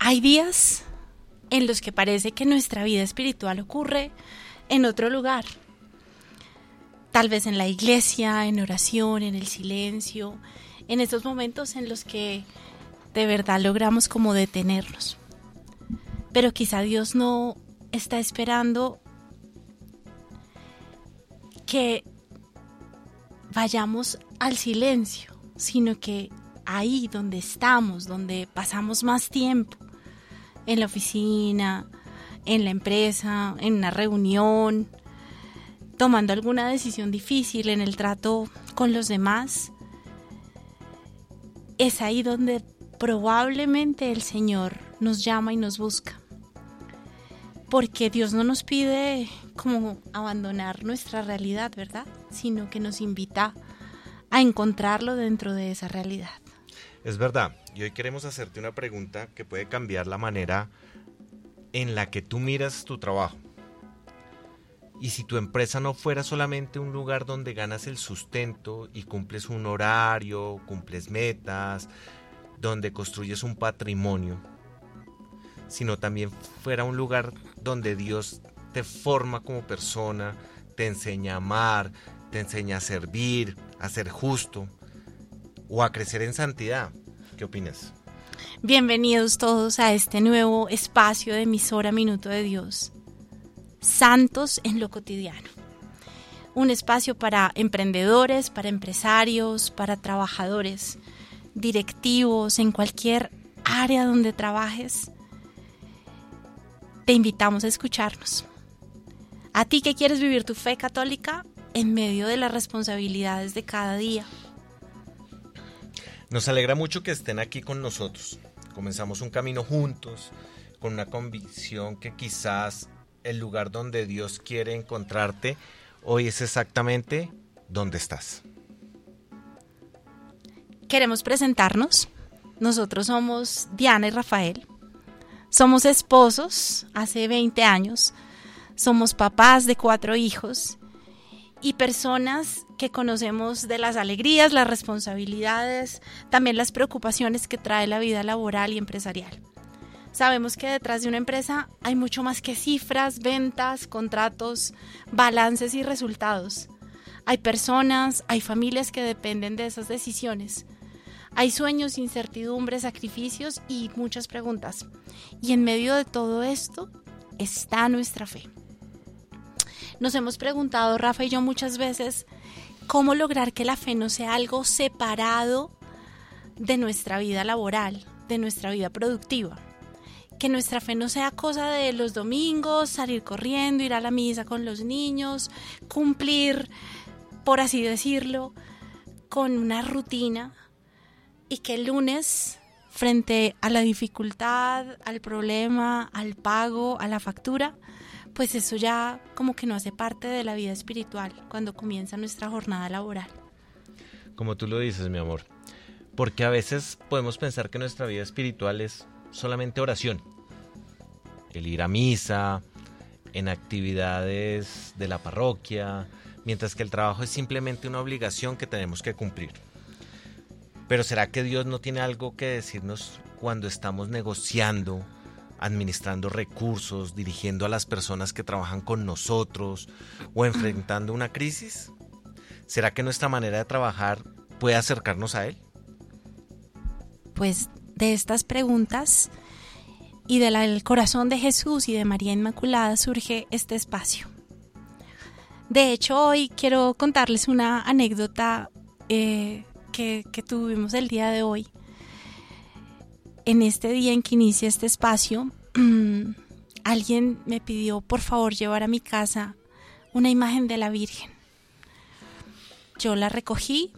Hay días en los que parece que nuestra vida espiritual ocurre en otro lugar. Tal vez en la iglesia, en oración, en el silencio, en esos momentos en los que de verdad logramos como detenernos. Pero quizá Dios no está esperando que vayamos al silencio, sino que ahí donde estamos, donde pasamos más tiempo, en la oficina, en la empresa, en una reunión, tomando alguna decisión difícil en el trato con los demás, es ahí donde probablemente el Señor nos llama y nos busca. Porque Dios no nos pide como abandonar nuestra realidad, ¿verdad? Sino que nos invita a encontrarlo dentro de esa realidad. Es verdad, y hoy queremos hacerte una pregunta que puede cambiar la manera en la que tú miras tu trabajo. Y si tu empresa no fuera solamente un lugar donde ganas el sustento y cumples un horario, cumples metas, donde construyes un patrimonio, sino también fuera un lugar donde Dios te forma como persona, te enseña a amar, te enseña a servir, a ser justo o a crecer en santidad. ¿Qué opinas? Bienvenidos todos a este nuevo espacio de emisora Minuto de Dios. Santos en lo cotidiano. Un espacio para emprendedores, para empresarios, para trabajadores, directivos, en cualquier área donde trabajes. Te invitamos a escucharnos. A ti que quieres vivir tu fe católica en medio de las responsabilidades de cada día. Nos alegra mucho que estén aquí con nosotros. Comenzamos un camino juntos, con una convicción que quizás el lugar donde Dios quiere encontrarte hoy es exactamente donde estás. Queremos presentarnos. Nosotros somos Diana y Rafael. Somos esposos hace 20 años. Somos papás de 4 hijos y personas que conocemos de las alegrías, las responsabilidades, también las preocupaciones que trae la vida laboral y empresarial. Sabemos que detrás de una empresa hay mucho más que cifras, ventas, contratos, balances y resultados. Hay personas, hay familias que dependen de esas decisiones. Hay sueños, incertidumbres, sacrificios y muchas preguntas. Y en medio de todo esto está nuestra fe. Nos hemos preguntado, Rafa y yo, muchas veces, cómo lograr que la fe no sea algo separado de nuestra vida laboral, de nuestra vida productiva. Que nuestra fe no sea cosa de los domingos, salir corriendo, ir a la misa con los niños, cumplir, por así decirlo, con una rutina, y que el lunes, frente a la dificultad, al problema, al pago, a la factura, pues eso ya como que no hace parte de la vida espiritual cuando comienza nuestra jornada laboral. Como tú lo dices, mi amor, porque a veces podemos pensar que nuestra vida espiritual es solamente oración, el ir a misa, en actividades de la parroquia, mientras que el trabajo es simplemente una obligación que tenemos que cumplir. Pero ¿será que Dios no tiene algo que decirnos cuando estamos negociando, administrando recursos, dirigiendo a las personas que trabajan con nosotros o enfrentando una crisis? ¿Será que nuestra manera de trabajar puede acercarnos a Él? Pues de estas preguntas y del corazón de Jesús y de María Inmaculada surge este espacio. De hecho, hoy quiero contarles una anécdota que tuvimos el día de hoy. En este día en que inicia este espacio, alguien me pidió por favor llevar a mi casa una imagen de la Virgen. Yo la recogí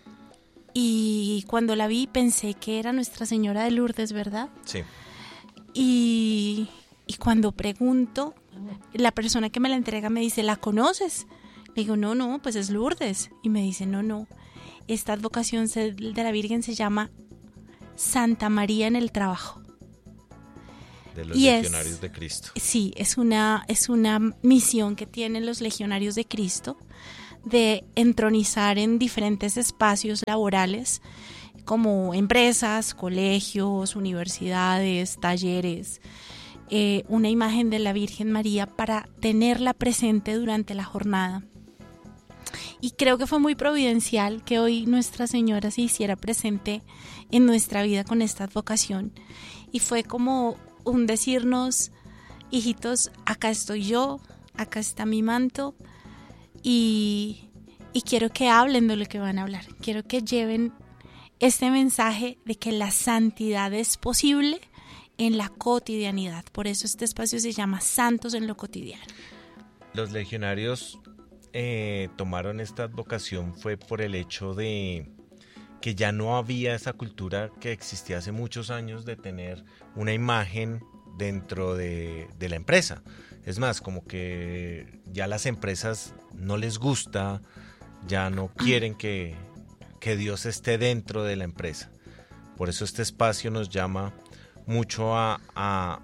y cuando la vi pensé que era Nuestra Señora de Lourdes, ¿verdad? Sí. Y cuando pregunto, la persona que me la entrega me dice, ¿la conoces? Le digo, no, pues es Lourdes. Y me dice, no, esta advocación de la Virgen se llama Santa María en el Trabajo. De los Legionarios de Cristo. Sí, es una misión que tienen los Legionarios de Cristo de entronizar en diferentes espacios laborales como empresas, colegios, universidades, talleres, una imagen de la Virgen María para tenerla presente durante la jornada. Y creo que fue muy providencial que hoy Nuestra Señora se hiciera presente en nuestra vida con esta advocación. Y fue como un decirnos, hijitos, acá estoy yo, acá está mi manto y quiero que hablen de lo que van a hablar. Quiero que lleven este mensaje de que la santidad es posible en la cotidianidad. Por eso este espacio se llama Santos en lo cotidiano. Los legionarios tomaron esta advocación fue por el hecho de que ya no había esa cultura que existía hace muchos años de tener una imagen dentro de la empresa. Es más, como que ya las empresas no les gusta, ya no quieren que Dios esté dentro de la empresa. Por eso este espacio nos llama mucho a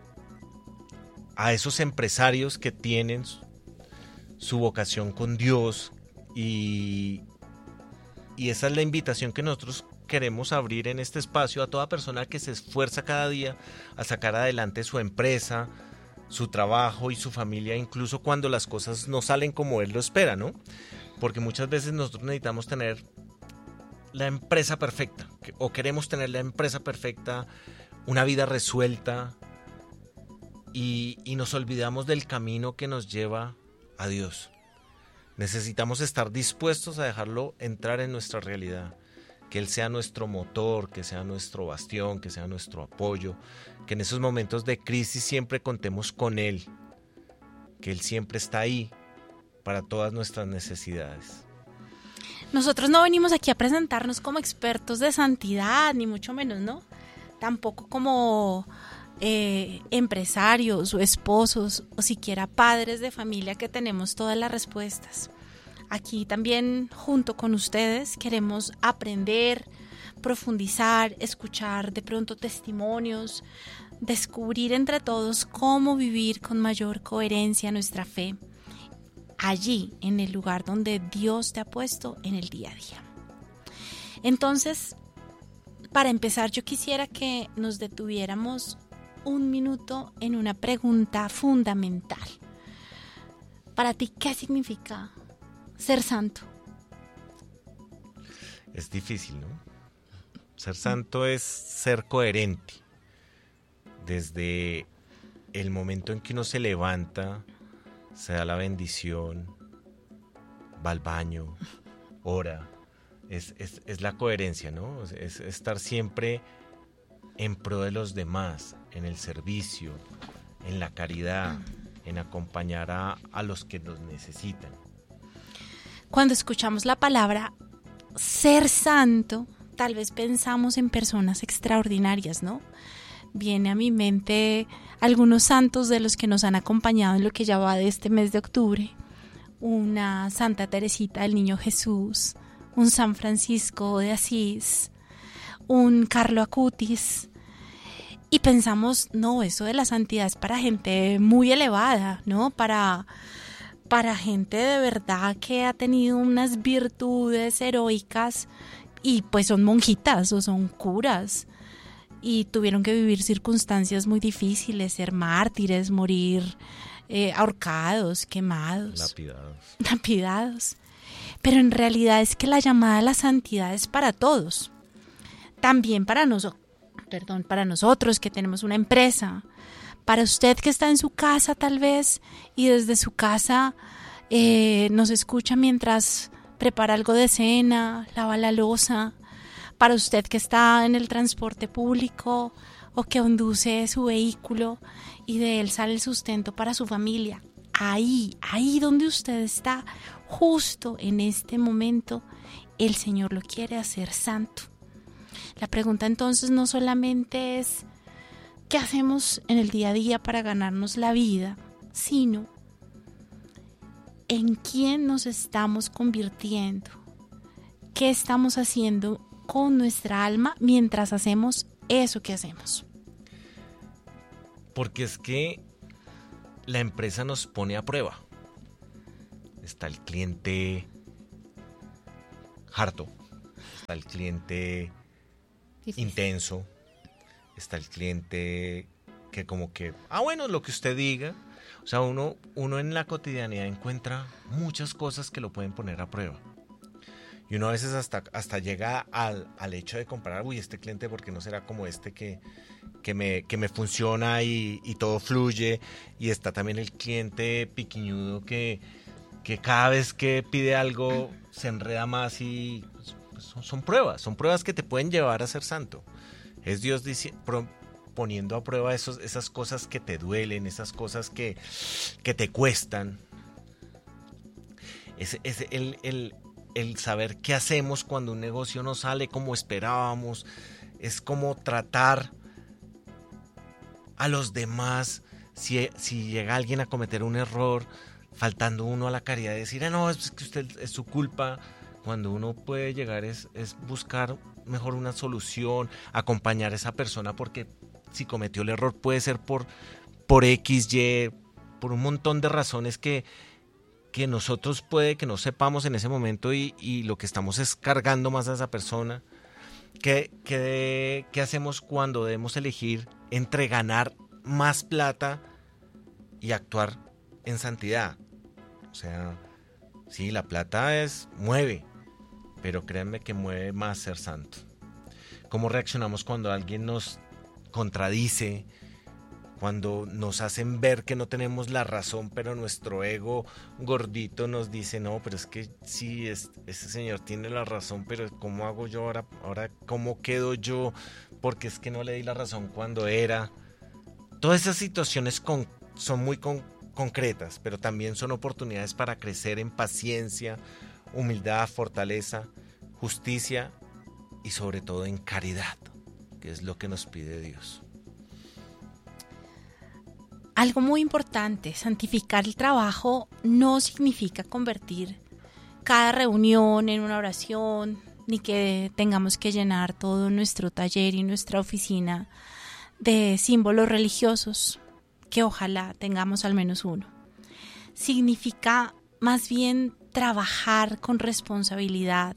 esos empresarios que tienen su vocación con Dios y esa es la invitación que nosotros queremos abrir en este espacio a toda persona que se esfuerza cada día a sacar adelante su empresa, su trabajo y su familia, incluso cuando las cosas no salen como él lo espera, ¿no? Porque muchas veces nosotros necesitamos tener la empresa perfecta o queremos tener la empresa perfecta, una vida resuelta y nos olvidamos del camino que nos lleva a Dios. Necesitamos estar dispuestos a dejarlo entrar en nuestra realidad, que Él sea nuestro motor, que sea nuestro bastión, que sea nuestro apoyo, que en esos momentos de crisis siempre contemos con Él, que Él siempre está ahí para todas nuestras necesidades. Nosotros no venimos aquí a presentarnos como expertos de santidad, ni mucho menos, ¿no? Tampoco como empresarios o esposos o siquiera padres de familia que tenemos todas las respuestas. Aquí también junto con ustedes queremos aprender, profundizar, escuchar de pronto testimonios, descubrir entre todos cómo vivir con mayor coherencia nuestra fe, allí en el lugar donde Dios te ha puesto en el día a día. Entonces, para empezar, yo quisiera que nos detuviéramos un minuto en una pregunta fundamental. Para ti, ¿qué significa ser santo? Es difícil, ¿no? Ser santo es ser coherente. Desde el momento en que uno se levanta, se da la bendición, va al baño, ora. Es la coherencia, ¿no? Es estar siempre en pro de los demás, en el servicio, en la caridad, en acompañar a los que nos necesitan. Cuando escuchamos la palabra ser santo, tal vez pensamos en personas extraordinarias, ¿no? Viene a mi mente algunos santos de los que nos han acompañado en lo que ya va de este mes de octubre. Una Santa Teresita del Niño Jesús, un San Francisco de Asís, un Carlo Acutis. Y pensamos, no, eso de la santidad es para gente muy elevada, ¿no? Para gente de verdad que ha tenido unas virtudes heroicas y pues son monjitas o son curas y tuvieron que vivir circunstancias muy difíciles, ser mártires, morir ahorcados, quemados, lapidados. Pero en realidad es que la llamada a la santidad es para todos, también para nosotros que tenemos una empresa, para usted que está en su casa tal vez y desde su casa nos escucha mientras prepara algo de cena, lava la loza, para usted que está en el transporte público o que conduce su vehículo y de él sale el sustento para su familia. Ahí donde usted está, justo en este momento, el Señor lo quiere hacer santo. La pregunta entonces no solamente es ¿qué hacemos en el día a día para ganarnos la vida?, sino ¿en quién nos estamos convirtiendo? ¿Qué estamos haciendo con nuestra alma mientras hacemos eso que hacemos? Porque es que la empresa nos pone a prueba. Está el cliente harto, está el cliente Difícil. intenso, está el cliente que como que, bueno, lo que usted diga. O sea, uno en la cotidianidad encuentra muchas cosas que lo pueden poner a prueba. Y uno a veces hasta llega al hecho de comparar, este cliente, ¿por qué no será como este que me funciona y todo fluye? Y está también el cliente piquiñudo que cada vez que pide algo se enreda más y pues, son pruebas que te pueden llevar a ser santo. Es Dios poniendo a prueba esas cosas que te duelen, esas cosas que te cuestan. Es el saber qué hacemos cuando un negocio no sale como esperábamos. Es como tratar a los demás. Si llega alguien a cometer un error, faltando uno a la caridad, decir, no, es que usted es su culpa. Cuando uno puede llegar es buscar mejor una solución, acompañar a esa persona, porque si cometió el error puede ser por X, Y, por un montón de razones que nosotros puede que no sepamos en ese momento y lo que estamos es cargando más a esa persona. ¿Qué hacemos cuando debemos elegir entre ganar más plata y actuar en santidad? O sea, sí, la plata mueve, pero créanme que mueve más ser santo. ¿Cómo reaccionamos cuando alguien nos contradice? Cuando nos hacen ver que no tenemos la razón, pero nuestro ego gordito nos dice, no, pero es que sí, ese señor tiene la razón, pero ¿cómo hago yo ahora? ¿Cómo quedo yo? Porque es que no le di la razón cuando era. Todas esas situaciones son muy concretas, pero también son oportunidades para crecer en paciencia, humildad, fortaleza, justicia y sobre todo en caridad, que es lo que nos pide Dios. Algo muy importante, santificar el trabajo no significa convertir cada reunión en una oración, ni que tengamos que llenar todo nuestro taller y nuestra oficina de símbolos religiosos, que ojalá tengamos al menos uno. Significa más bien trabajar con responsabilidad,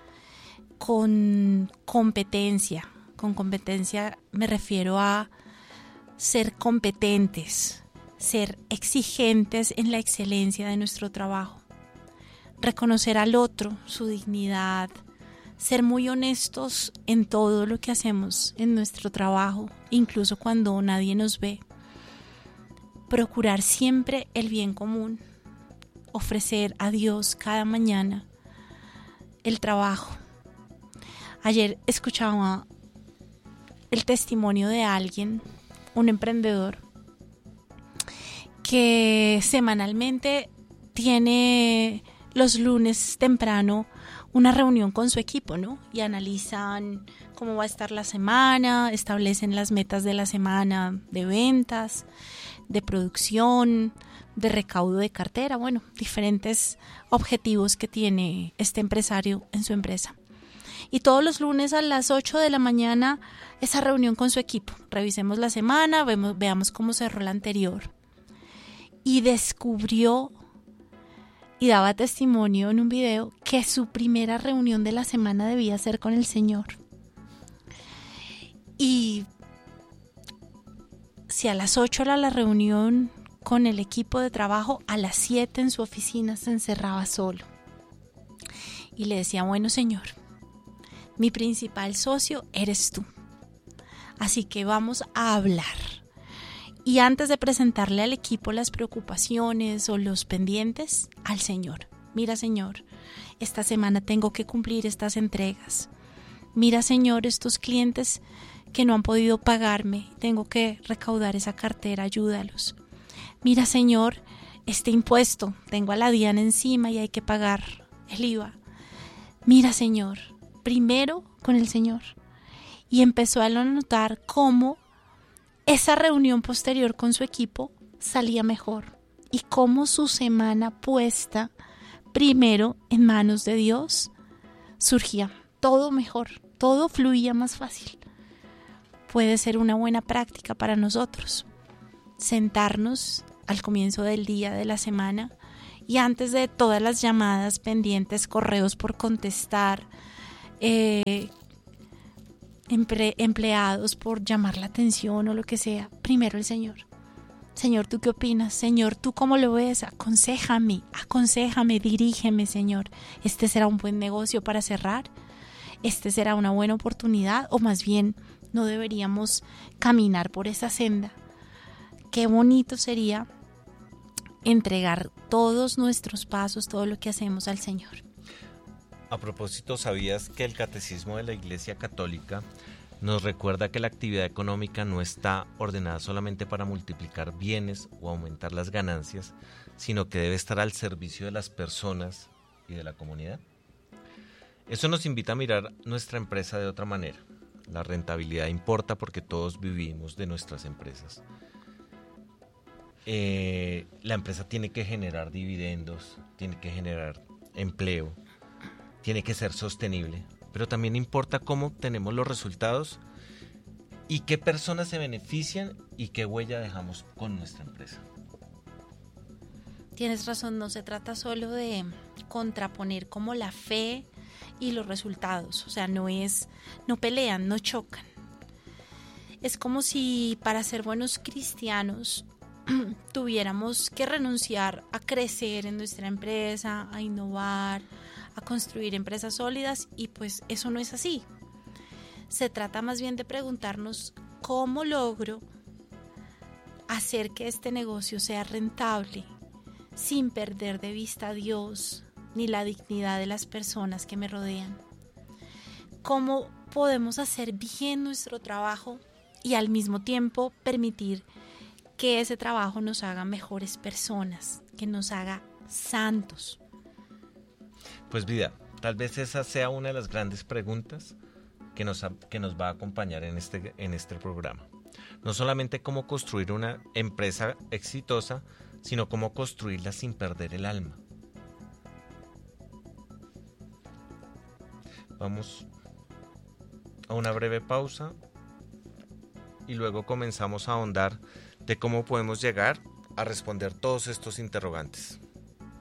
con competencia. Con competencia me refiero a ser competentes, ser exigentes en la excelencia de nuestro trabajo, reconocer al otro, su dignidad, ser muy honestos en todo lo que hacemos en nuestro trabajo, incluso cuando nadie nos ve, procurar siempre el bien común, ofrecer a Dios cada mañana el trabajo. Ayer escuchaba el testimonio de alguien, un emprendedor, que semanalmente tiene los lunes temprano una reunión con su equipo, ¿no? Y analizan cómo va a estar la semana, establecen las metas de la semana de ventas, de producción, de recaudo de cartera, bueno, diferentes objetivos que tiene este empresario en su empresa. Y todos los lunes a las 8 de la mañana esa reunión con su equipo. Revisemos la semana, veamos cómo cerró la anterior. Y descubrió y daba testimonio en un video que su primera reunión de la semana debía ser con el Señor. Y si a las 8 era la reunión con el equipo de trabajo, a las 7 en su oficina se encerraba solo. Y le decía, bueno, Señor, mi principal socio eres tú. Así que vamos a hablar. Y antes de presentarle al equipo las preocupaciones o los pendientes, al Señor. Mira, Señor, esta semana tengo que cumplir estas entregas. Mira, Señor, estos clientes que no han podido pagarme, tengo que recaudar esa cartera, ayúdalos. Mira, Señor, este impuesto, tengo a la DIAN encima y hay que pagar el IVA. Mira, Señor, primero con el Señor. Y empezó a notar cómo esa reunión posterior con su equipo salía mejor y cómo su semana puesta primero en manos de Dios surgía todo mejor, todo fluía más fácil. Puede ser una buena práctica para nosotros sentarnos al comienzo del día de la semana y antes de todas las llamadas pendientes, correos por contestar, empleados por llamar la atención o lo que sea. Primero el Señor. Señor, ¿tú qué opinas? Señor, ¿tú cómo lo ves? Aconséjame, dirígeme, Señor. ¿Este será un buen negocio para cerrar? ¿Este será una buena oportunidad? O más bien, ¿no deberíamos caminar por esa senda? Qué bonito sería entregar todos nuestros pasos, todo lo que hacemos al Señor. A propósito, ¿sabías que el Catecismo de la Iglesia Católica nos recuerda que la actividad económica no está ordenada solamente para multiplicar bienes o aumentar las ganancias, sino que debe estar al servicio de las personas y de la comunidad? Eso nos invita a mirar nuestra empresa de otra manera. La rentabilidad importa porque todos vivimos de nuestras empresas. La empresa tiene que generar dividendos, tiene que generar empleo, tiene que ser sostenible, pero también importa cómo obtenemos los resultados y qué personas se benefician y qué huella dejamos con nuestra empresa. Tienes razón, no se trata solo de contraponer como la fe y los resultados, o sea, no pelean, no chocan. Es como si para ser buenos cristianos tuviéramos que renunciar a crecer en nuestra empresa, a innovar, a construir empresas sólidas, y pues eso no es así. Se trata más bien de preguntarnos cómo logro hacer que este negocio sea rentable sin perder de vista a Dios ni la dignidad de las personas que me rodean. ¿Cómo podemos hacer bien nuestro trabajo y al mismo tiempo permitir que ese trabajo nos haga mejores personas, que nos haga santos? Pues vida, tal vez esa sea una de las grandes preguntas que nos va a acompañar en este programa. No solamente cómo construir una empresa exitosa, sino cómo construirla sin perder el alma. Vamos a una breve pausa y luego comenzamos a ahondar de cómo podemos llegar a responder todos estos interrogantes.